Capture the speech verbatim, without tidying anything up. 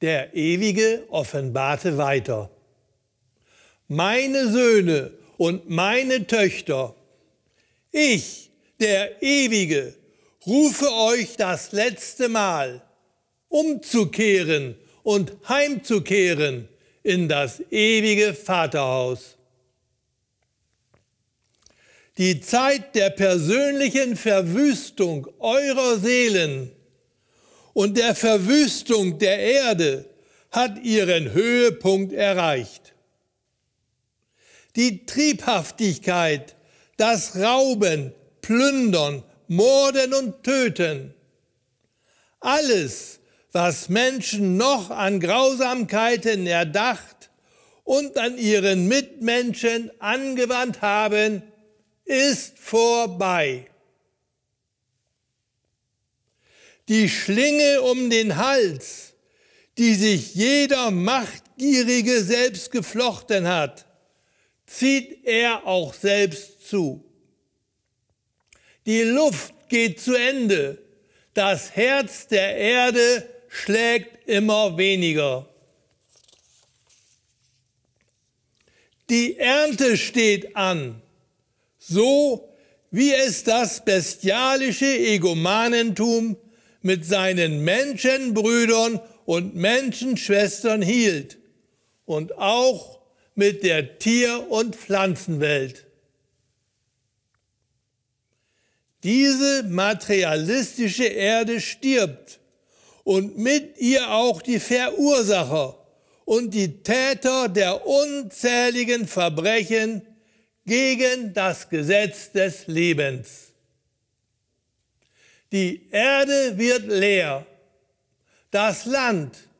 Der Ewige offenbarte weiter: Meine Söhne und meine Töchter, ich, der Ewige, rufe euch das letzte Mal, umzukehren und heimzukehren in das ewige Vaterhaus. Die Zeit der persönlichen Verwüstung eurer Seelen und der Verwüstung der Erde hat ihren Höhepunkt erreicht. Die Triebhaftigkeit, das Rauben, Plündern, Morden und Töten, alles, was Menschen noch an Grausamkeiten erdacht und an ihren Mitmenschen angewandt haben, ist vorbei. Die Schlinge um den Hals, die sich jeder Machtgierige selbst geflochten hat, zieht er auch selbst zu. Die Luft geht zu Ende, das Herz der Erde schlägt immer weniger. Die Ernte steht an, so wie es das bestialische Egomanentum mit seinen Menschenbrüdern und Menschenschwestern hielt und auch mit der Tier- und Pflanzenwelt. Diese materialistische Erde stirbt und mit ihr auch die Verursacher und die Täter der unzähligen Verbrechen gegen das Gesetz des Lebens. Die Erde wird leer, das Land